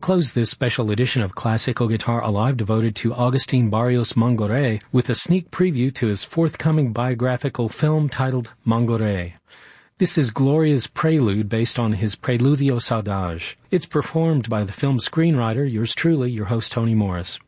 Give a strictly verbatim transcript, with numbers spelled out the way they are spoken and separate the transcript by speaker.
Speaker 1: close this special edition of Classical Guitar Alive devoted to Agustin Barrios Mangoré with a sneak preview to his forthcoming biographical film titled Mangoré. This is Gloria's prelude based on his Preludio Saudade. It's performed by the film's screenwriter, yours truly, your host Tony Morris.